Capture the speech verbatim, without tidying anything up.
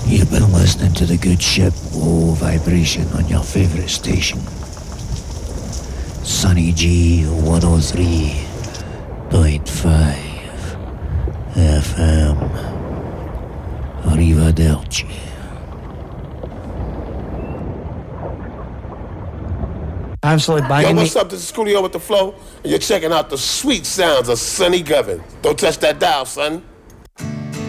You've been listening to the good ship Low Vibration on your favourite station. Sunny G one oh three point five F M. Arrivederci. Absolutely Yo, bugging what's me. up? This is Coolio with the Flow, and you're checking out the sweet sounds of Sonny Govin. Don't touch that dial, son.